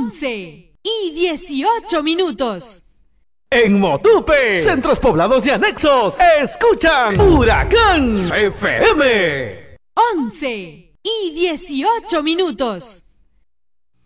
11:18. En Motupe, centros poblados y anexos, escuchan Huracán FM. 11:18.